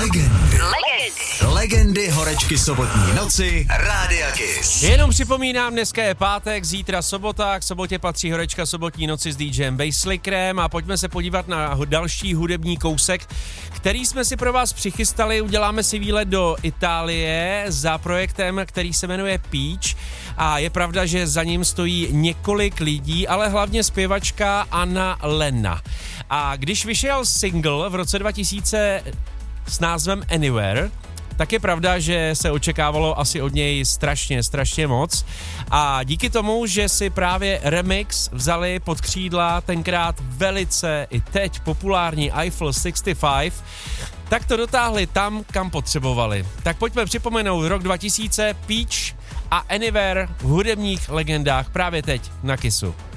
Legendy horečky sobotní noci Rádia Kiss. Jenom připomínám, dneska je pátek, zítra sobota, k sobotě patří horečka sobotní noci s DJem Basslickerem a pojďme se podívat na další hudební kousek, který jsme si pro vás přichystali. Uděláme si výlet do Itálie za projektem, který se jmenuje Peach a je pravda, že za ním stojí několik lidí, ale hlavně zpěvačka Anna Lenna. A když vyšel single v roce 2000 s názvem Anywhere, tak je pravda, že se očekávalo asi od něj strašně moc a díky tomu, že si právě remix vzali pod křídla tenkrát velice i teď populární Eiffel 65, tak to dotáhli tam, kam potřebovali. Tak pojďme připomenout rok 2000, Peach a Anywhere v hudebních legendách právě teď na Kissu.